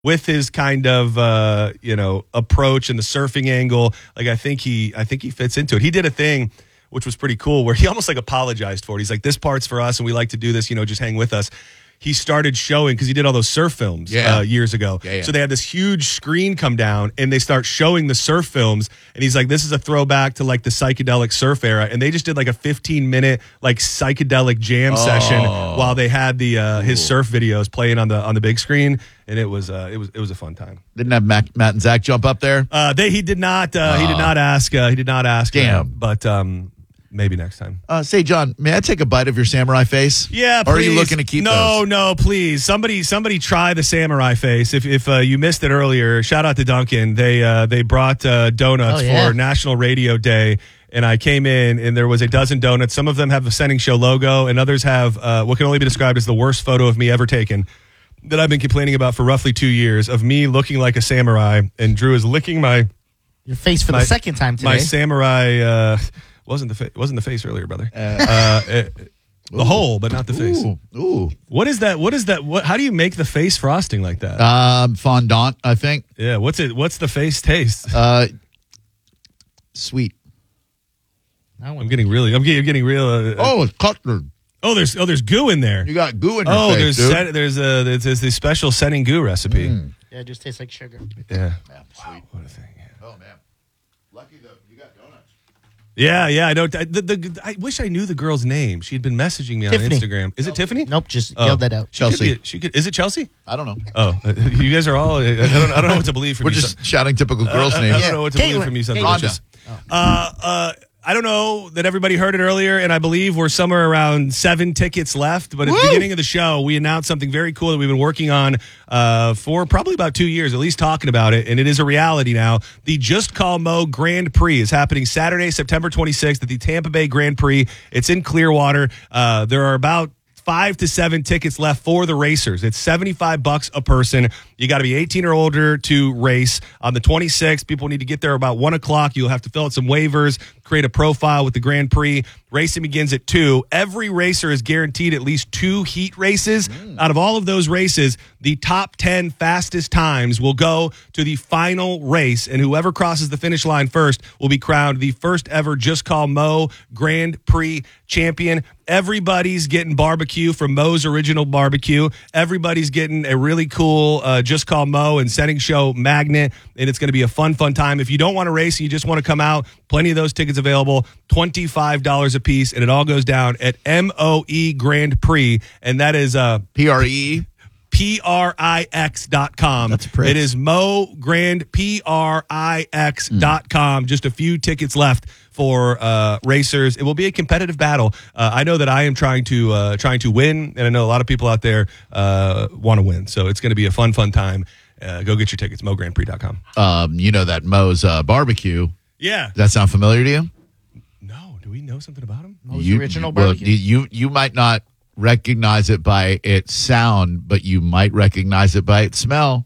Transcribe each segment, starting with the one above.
with his kind of approach and the surfing angle. Like I think he fits into it. He did a thing which was pretty cool where he almost like apologized for it. He's like, this part's for us and we like to do this, just hang with us. He started showing, because he did all those surf films years ago. Yeah. So they had this huge screen come down and they start showing the surf films. And he's like, this is a throwback to like the psychedelic surf era. And they just did like a 15-minute like psychedelic jam session while they had the his surf videos playing on the big screen. And it was a fun time. Didn't have Matt and Zach jump up there? He did not ask. He did not ask. Damn. But maybe next time. Say, John, may I take a bite of your samurai face? Yeah, please. Or are you looking to keep those? No, please. Somebody try the samurai face. If you missed it earlier, shout out to Duncan. They brought donuts for National Radio Day, and I came in, and there was a dozen donuts. Some of them have the Sending Show logo, and others have what can only be described as the worst photo of me ever taken that I've been complaining about for roughly 2 years, of me looking like a samurai, and Drew is licking your face for the second time today. My samurai... Wasn't the face earlier, brother? The hole, but not the face. Ooh. What is that? How do you make the face frosting like that? Fondant, I think. Yeah. What's the face taste? Sweet. I'm getting real. It's custard. There's goo in there. You got goo in your face, dude. There's the special setting goo recipe. Yeah, it just tastes like sugar. Yeah. Sweet. What a thing. Yeah. Oh man, lucky though you got donuts. Yeah, I don't. I wish I knew the girl's name. She had been messaging me Tiffany. on Instagram. Is it Tiffany? Nope, just yelled that out. Chelsea. Is it Chelsea? I don't know. Oh, you guys are all. I don't know what to believe from We're you. just shouting typical girls' names. I don't know what to believe from you. Rhonda. I don't know that everybody heard it earlier, and I believe we're somewhere around 7 tickets left. But at the beginning of the show, we announced something very cool that we've been working on for probably about 2 years, at least talking about it, and it is a reality now. The Just Call Mo Grand Prix is happening Saturday, September 26th at the Tampa Bay Grand Prix. It's in Clearwater. There are about 5 to 7 tickets left for the racers. It's $75 a person. You got to be 18 or older to race. On the 26th, people need to get there about 1 o'clock. You'll have to fill out some waivers, create a profile with the Grand Prix. Racing begins at 2. Every racer is guaranteed at least 2 heat races. Out of all of those races, the top 10 fastest times will go to the final race, and whoever crosses the finish line first will be crowned the first ever Just Call Mo Grand Prix champion. Everybody's getting barbecue from Mo's Original Barbecue. Everybody's getting a really cool Just Call Mo and Setting Show magnet, and it's going to be a fun time. If you don't want to race and you just want to come out, plenty of those tickets available, $25 a piece, and it all goes down at MOE Grand Prix, and that is PRE. PRIX.com. That's pretty. It is Mo Grand PRIX.com. Just a few tickets left for racers. It will be a competitive battle. I know that I am trying to win, and I know a lot of people out there want to win. So it's going to be a fun time. Go get your tickets, MoGrandPrix.com. You know that Mo's barbecue. Yeah. Does that sound familiar to you? No. Do we know something about him? Mo's Original Barbecue. You might not recognize it by its sound, but you might recognize it by its smell.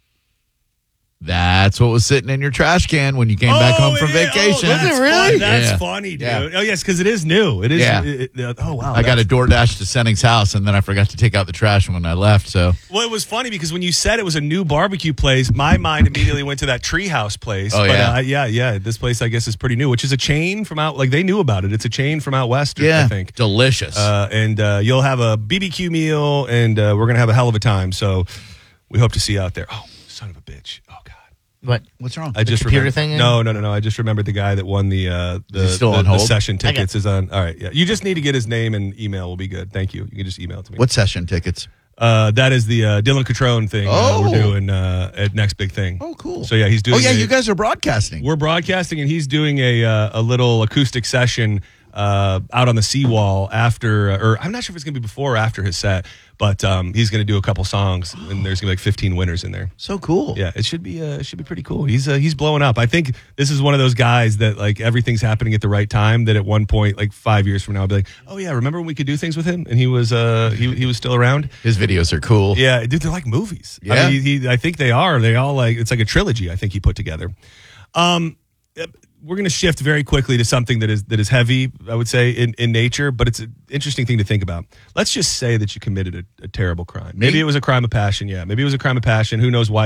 That's what was sitting in your trash can when you came back home from vacation. Was it really? That's funny, dude. Yeah. Oh, yes, because it is new. It is. Yeah. Oh, wow. I got a DoorDash to Senning's house, and then I forgot to take out the trash when I left. So, well, it was funny because when you said it was a new barbecue place, my mind immediately went to that Treehouse place. Oh, but, yeah. This place, I guess, is pretty new, which is a chain from out. Like they knew about it. It's a chain from out west. Yeah, I think delicious. And you'll have a BBQ meal, and we're gonna have a hell of a time. So we hope to see you out there. Oh, son of a bitch. Oh God. What's wrong? I just computer remembered, thing? No. I just remembered the guy that won the still on hold? session tickets is on. All right, yeah. You just need to get his name and email. Will be good. Thank you. You can just email it to me. What session tickets? That is the Dylan Catrone thing we're doing at Next Big Thing. Oh, cool. So yeah, he's doing. Oh yeah, you guys are broadcasting. We're broadcasting, and he's doing a little acoustic session out on the seawall after, or I'm not sure if it's going to be before or after his set, but he's going to do a couple songs, and there's going to be like 15 winners in there. So cool. Yeah, it should be pretty cool. He's blowing up. I think this is one of those guys that like everything's happening at the right time. That at one point, like 5 years from now, I'll be like, oh yeah, remember when we could do things with him? And he was he was still around. His videos are cool. Yeah, dude, they're like movies. Yeah, I mean, I think they are. They all like it's like a trilogy. I think he put together. we're going to shift very quickly to something that is heavy, I would say, in nature, but it's an interesting thing to think about. Let's just say that you committed a terrible crime. Maybe it was a crime of passion. Yeah, maybe it was a crime of passion. Who knows why